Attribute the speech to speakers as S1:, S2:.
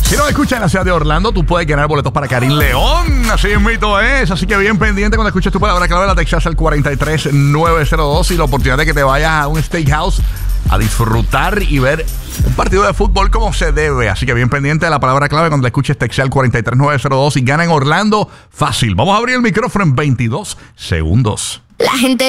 S1: Si nos escuchas en la ciudad de Orlando, tú puedes ganar boletos para Karim León. Así mismito es. Así que bien pendiente cuando escuches tu palabra clave, la textas al 43902 y la oportunidad de que te vayas a un steakhouse a disfrutar y ver un partido de fútbol como se debe. Así que bien pendiente de la palabra clave cuando la escuches, texta al 43902 y gana en Orlando fácil. Vamos a abrir el micrófono en 22 segundos.
S2: La gente